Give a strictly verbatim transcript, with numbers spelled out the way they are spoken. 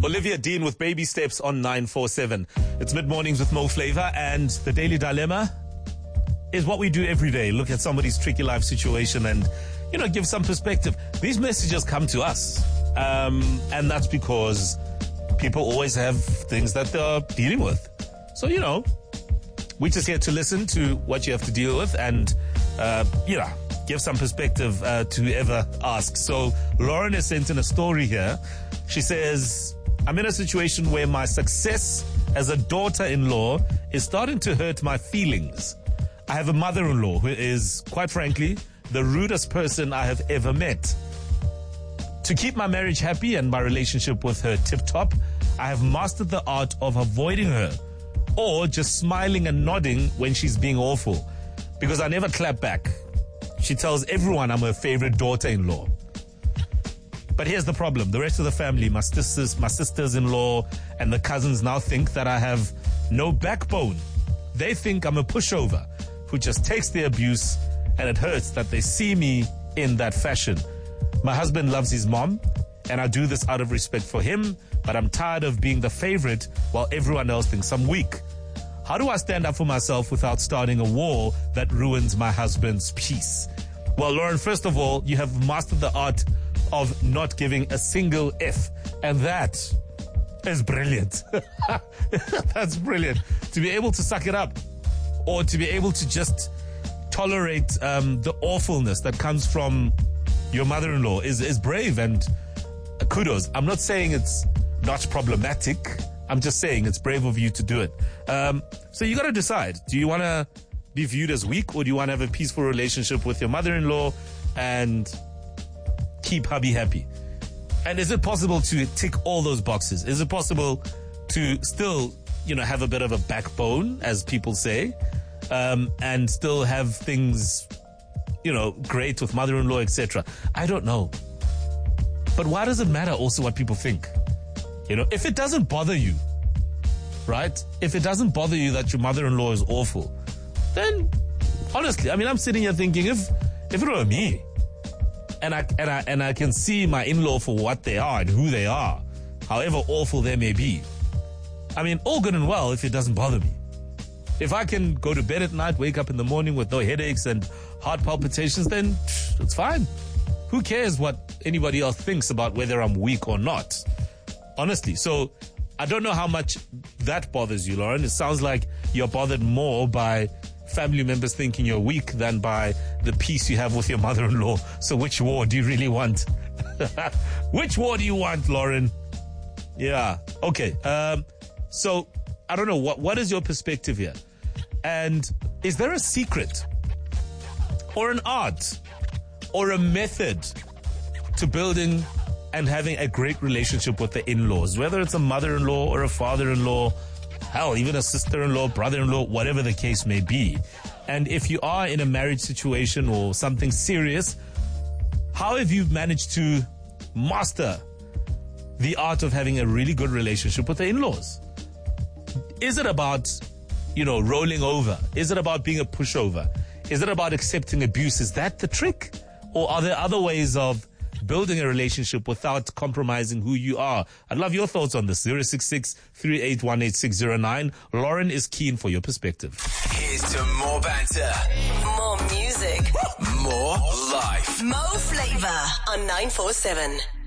Olivia Dean with Baby Steps on nine four seven. It's mid-mornings with Mo Flavor, and the Daily Dilemma is what we do every day. Look at somebody's tricky life situation and, you know, give some perspective. These messages come to us, um, and that's because people always have things that they're dealing with. So, you know, we're just here to listen to what you have to deal with and, uh, you know, give some perspective uh, to whoever asks. So Lauren has sent in a story here. She says, I'm in a situation where my success as a daughter-in-law is starting to hurt my feelings. I have a mother-in-law who is, quite frankly, the rudest person I have ever met. To keep my marriage happy and my relationship with her tip-top, I have mastered the art of avoiding her or just smiling and nodding when she's being awful, because I never clap back. She tells everyone I'm her favorite daughter-in-law. But here's the problem. The rest of the family, my sisters, my sisters-in-law, and the cousins now think that I have no backbone. They think I'm a pushover who just takes the abuse, and it hurts that they see me in that fashion. My husband loves his mom, and I do this out of respect for him, but I'm tired of being the favorite while everyone else thinks I'm weak. How do I stand up for myself without starting a war that ruins my husband's peace? Well, Lauren, first of all, you have mastered the art of not giving a single F. And that is brilliant. That's brilliant. To be able to suck it up, or to be able to just tolerate um, the awfulness that comes from your mother-in-law is, is brave, and kudos. I'm not saying it's not problematic. I'm just saying it's brave of you to do it. Um, so you got to decide. Do you want to be viewed as weak, or do you want to have a peaceful relationship with your mother-in-law and keep hubby happy? And is it possible to tick all those boxes? Is it possible to still, you know, have a bit of a backbone, as people say, um, and still have things, you know, great with mother-in-law, et cetera? I don't know. But why does it matter also what people think? You know, if it doesn't bother you, right? If it doesn't bother you that your mother-in-law is awful, then honestly, I mean, I'm sitting here thinking, if if it were me, and I and I and I can see my in-law for what they are and who they are, however awful they may be, I mean, all good and well if it doesn't bother me. If I can go to bed at night, wake up in the morning with no headaches and heart palpitations, then it's fine. Who cares what anybody else thinks about whether I'm weak or not? Honestly. So I don't know how much that bothers you, Lauren. It sounds like you're bothered more by family members thinking you're weak than by the peace you have with your mother-in-law. So which war do you really want? Which war do you want, Lauren? Yeah. Okay. Um, so I don't know. What What is your perspective here? And is there a secret or an art or a method to building and having a great relationship with the in-laws, whether it's a mother-in-law or a father-in-law, hell, even a sister-in-law, brother-in-law, whatever the case may be? And if you are in a marriage situation or something serious, how have you managed to master the art of having a really good relationship with the in-laws? Is it about, you know, rolling over? Is it about being a pushover? Is it about accepting abuse? Is that the trick? Or are there other ways of building a relationship without compromising who you are? I'd love your thoughts on this. zero six six, three eight one, eight six zero nine. Lauren is keen for your perspective. Here's to more banter, more music, more life. Mo Flavor on nine four seven.